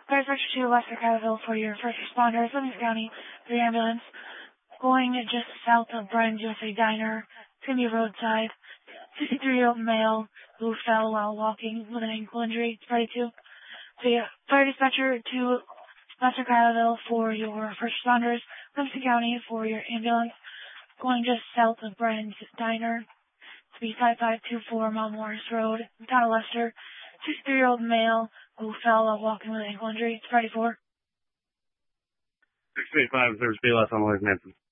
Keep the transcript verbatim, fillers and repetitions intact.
Fire Dispatcher two, Lester Cataville for your first responders, Livingston County, for the ambulance. Going just south of Brian's U S A Diner. It's going to be roadside. sixty-three-year-old male who fell while walking with an ankle injury. It's ready to. So yeah, Fire Dispatcher two, Lester Cataville for your first responders, Livingston County for your ambulance. Going just south of Brian's Diner. To be five five two four Mount Morris Road, in town of Leicester. sixty-three-year-old male who fell while walking with an ankle injury. It's ready for. six eight five, there's B L S on Lloyd Manson.